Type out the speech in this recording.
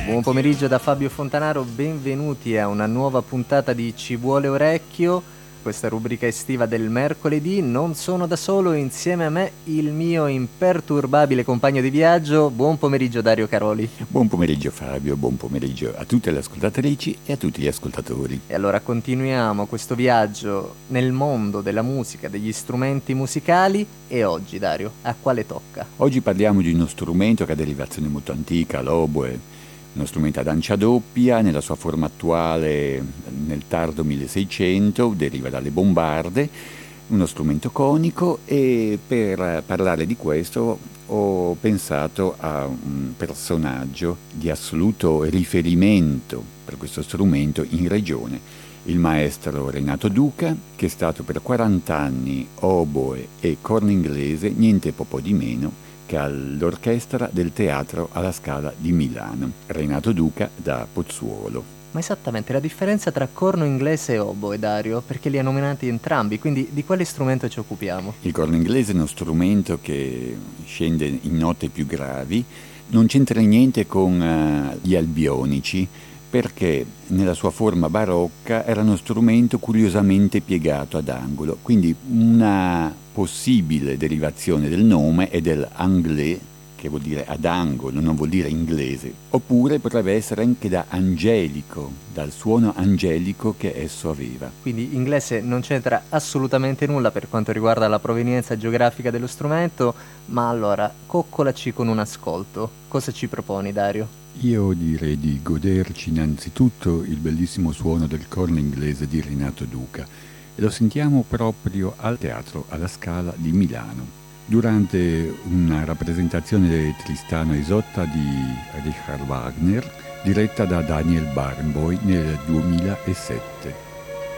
Buon pomeriggio da Fabio Fontanaro, benvenuti a una nuova puntata di Ci vuole orecchio, questa rubrica estiva del mercoledì. Non sono da solo, insieme a me il mio imperturbabile compagno di viaggio. Buon pomeriggio Dario Caroli. Buon pomeriggio Fabio, buon pomeriggio a tutte le ascoltatrici e a tutti gli ascoltatori. E allora continuiamo questo viaggio nel mondo della musica, degli strumenti musicali, e oggi Dario, a quale tocca? Oggi parliamo di uno strumento che ha derivazione molto antica, l'oboe. Uno strumento ad ancia doppia, nella sua forma attuale nel tardo 1600, deriva dalle bombarde, uno strumento conico, e per parlare di questo ho pensato a un personaggio di assoluto riferimento per questo strumento in regione, il maestro Renato Duca, che è stato per 40 anni oboe e corno inglese, niente po' di meno che all'orchestra del Teatro alla Scala di Milano. Renato Duca da Pozzuolo. Ma esattamente la differenza tra corno inglese e oboe, Dario, perché li ha nominati entrambi, quindi di quale strumento ci occupiamo? Il corno inglese è uno strumento che scende in note più gravi, non c'entra niente con gli albionici, perché nella sua forma barocca era uno strumento curiosamente piegato ad angolo, quindi una possibile derivazione del nome è dell'anglais, che vuol dire ad angolo, non vuol dire inglese, oppure potrebbe essere anche da angelico, dal suono angelico che esso aveva. Quindi inglese non c'entra assolutamente nulla per quanto riguarda la provenienza geografica dello strumento, ma allora coccolaci con un ascolto. Cosa ci proponi, Dario? Io direi di goderci innanzitutto il bellissimo suono del corno inglese di Renato Duca, e lo sentiamo proprio al Teatro alla Scala di Milano, durante una rappresentazione del Tristano e Isotta di Richard Wagner, diretta da Daniel Barenboim nel 2007.